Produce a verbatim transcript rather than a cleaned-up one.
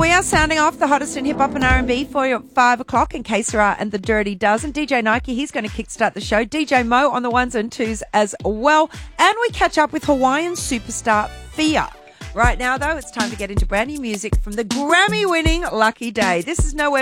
we are sounding off the hottest in hip-hop and R and B for you at five o'clock in K S R R and the Dirty Dozen. D J Nike, he's going to kickstart the show. D J Mo on the ones and twos as well. And we catch up with Hawaiian superstar Fia. Right now, though, it's time to get into brand new music from the Grammy-winning Lucky Daye. This is Nowhere